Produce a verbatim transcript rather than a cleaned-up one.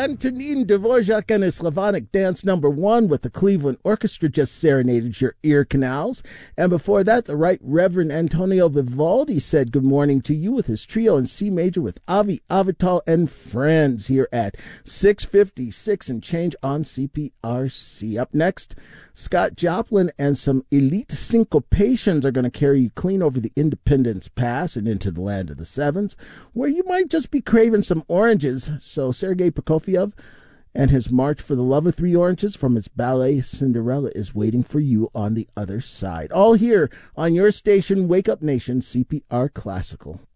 Antonin Dvorak and his Slavonic Dance Number One with the Cleveland Orchestra just serenaded your ear canals. And before that, the Right Reverend Antonio Vivaldi said good morning to you with his trio in C major with Avi Avital and Friends here at six fifty-six and change on C P R C. Up next, Scott Joplin and some elite syncopations are going to carry you clean over the Independence Pass and into the land of the Sevens, where you might just be craving some oranges. So Sergei Prokofiev and his March for the Love of Three Oranges from his ballet Cinderella is waiting for you on the other side. All here on your station, Wake Up Nation, C P R Classical.